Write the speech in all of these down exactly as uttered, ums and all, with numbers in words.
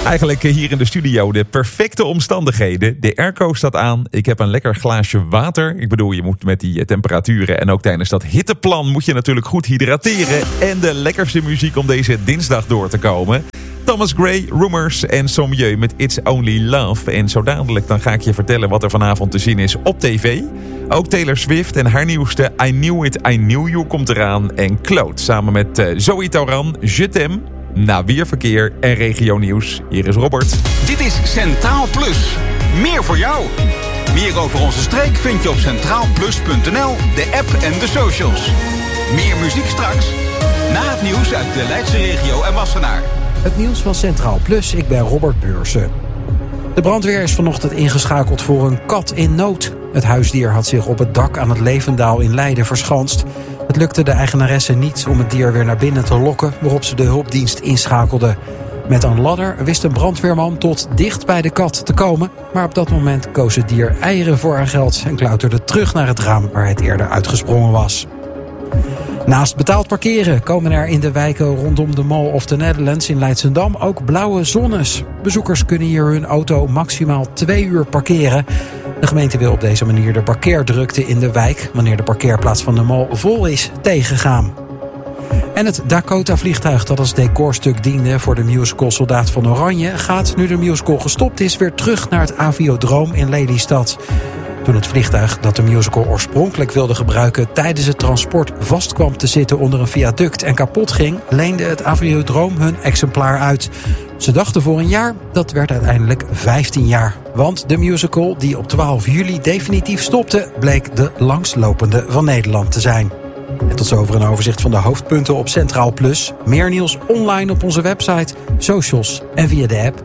Eigenlijk hier in de studio de perfecte omstandigheden. De airco staat aan. Ik heb een lekker glaasje water. Ik bedoel, je moet met die temperaturen en ook tijdens dat hitteplan moet je natuurlijk goed hydrateren. En de lekkerste muziek om deze dinsdag door te komen. Thomas Gray, Rumors en Sommieu met It's Only Love. En zo dadelijk dan ga ik je vertellen wat er vanavond te zien is op tv. Ook Taylor Swift en haar nieuwste I Knew It, I Knew You komt eraan. En Claude samen met uh, Zoe Tauran, Je T'aime. Na weerverkeer en regionieuws. Hier is Robert. Dit is Centraal Plus. Meer voor jou. Meer over onze streek vind je op centraal plus punt n l, de app en de socials. Meer muziek straks. Na het nieuws uit de Leidse regio en Wassenaar. Het nieuws van Centraal Plus, ik ben Robert Beursen. De brandweer is vanochtend ingeschakeld voor een kat in nood. Het huisdier had zich op het dak aan het Levendaal in Leiden verschanst. Het lukte de eigenaresse niet om het dier weer naar binnen te lokken, waarop ze de hulpdienst inschakelde. Met een ladder wist een brandweerman tot dicht bij de kat te komen, maar op dat moment koos het dier eieren voor haar geld en klauterde terug naar het raam waar het eerder uitgesprongen was. Naast betaald parkeren komen er in de wijken rondom de Mall of the Netherlands in Leidschendam ook blauwe zones. Bezoekers kunnen hier hun auto maximaal twee uur parkeren. De gemeente wil op deze manier de parkeerdrukte in de wijk, wanneer de parkeerplaats van de Mall vol is, tegengaan. En het Dakota-vliegtuig dat als decorstuk diende voor de musical Soldaat van Oranje gaat, nu de musical gestopt is, weer terug naar het Aviodroom in Lelystad. Toen het vliegtuig dat de musical oorspronkelijk wilde gebruiken tijdens het transport vast kwam te zitten onder een viaduct en kapot ging, leende het Aviodroom hun exemplaar uit. Ze dachten voor een jaar, dat werd uiteindelijk vijftien jaar. Want de musical, die op twaalf juli definitief stopte, bleek de langslopende van Nederland te zijn. En tot zover een overzicht van de hoofdpunten op Centraal Plus. Meer nieuws online op onze website, socials en via de app.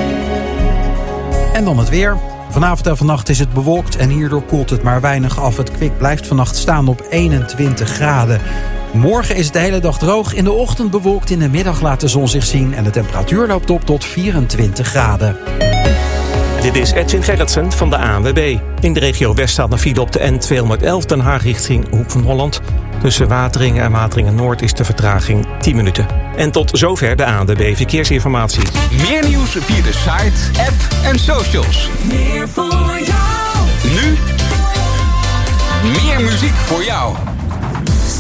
En dan het weer. Vanavond en vannacht is het bewolkt en hierdoor koelt het maar weinig af. Het kwik blijft vannacht staan op eenentwintig graden. Morgen is het de hele dag droog. In de ochtend bewolkt, in de middag laat de zon zich zien en de temperatuur loopt op tot vierentwintig graden. Dit is Edwin Gerritsen van de A N W B. In de regio West staat een file op de N tweehonderdelf Den Haag richting Hoek van Holland. Tussen Wateringen en Wateringen Noord is de vertraging tien minuten. En tot zover de A N W B Verkeersinformatie. Meer nieuws via de site, app en socials. Meer voor jou. Nu meer muziek voor jou.